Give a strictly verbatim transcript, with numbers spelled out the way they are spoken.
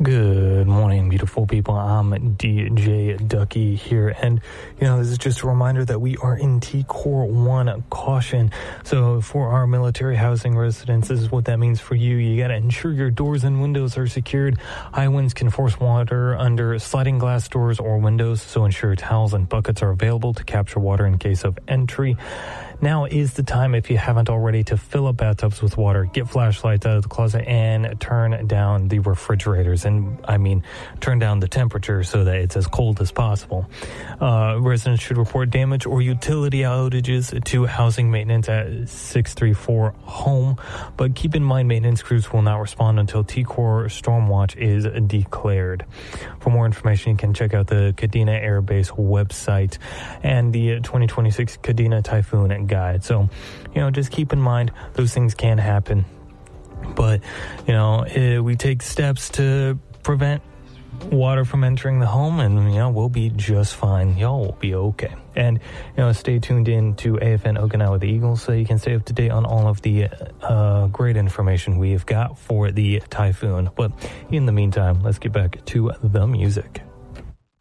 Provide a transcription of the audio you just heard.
Good morning, beautiful people. I'm D J Ducky here, and you know, this is just a reminder that we are in T Core one caution. So for our military housing residents, this is what that means for you. You got to ensure your doors and windows are secured. High winds can force water under sliding glass doors or windows, so ensure towels and buckets are available to capture water in case of entry. Now is the time, if you haven't already, to fill up bathtubs with water, get flashlights out of the closet, and turn down the refrigerators. And I mean, turn down the temperature so that it's as cold as possible. Uh, residents should report damage or utility outages to housing maintenance at six three four home. But keep in mind, maintenance crews will not respond until T Core Storm Watch is declared. For more information, you can check out the Kadena Air Base website and the twenty twenty-six Kadena Typhoon Guide. So, you know, just keep in mind those things can happen. But, you know, uh, we take steps to prevent water from entering the home, and, you know, we'll be just fine. Y'all will be okay. And, you know, stay tuned in to A F N Okinawa The Eagles so you can stay up to date on all of the uh, great information we've got for the typhoon. But in the meantime, let's get back to the music.